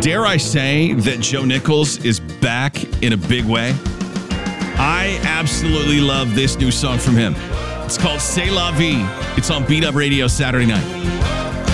Dare I say that Joe Nichols is back in a big way? I absolutely love this new song from him. It's called C'est La Vie. It's on Beat Up Radio Saturday night.